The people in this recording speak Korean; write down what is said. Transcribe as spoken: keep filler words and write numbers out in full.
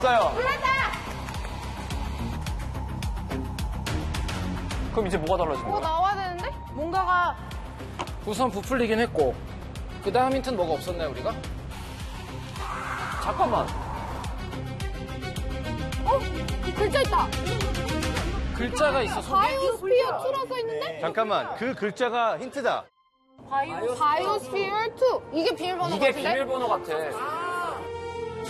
있어요. 불렀다! 그럼 이제 뭐가 달라진 뭐 거야? 나와야 되는데? 뭔가가. 우선 부풀리긴 했고 그 다음 힌트는 뭐가 없었나요 우리가? 잠깐만. 어? 그 글자 있다! 글자가 있어 속에? 바이오스피어 투라고 써있는데? 잠깐만, 그 글자가 힌트다. 바이오스피어 투. 이게 비밀번호 이게 같은데? 비밀번호 같아.